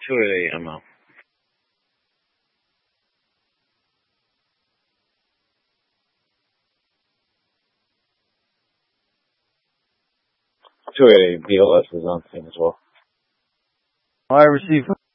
288 ML. BLS is on scene as well. I received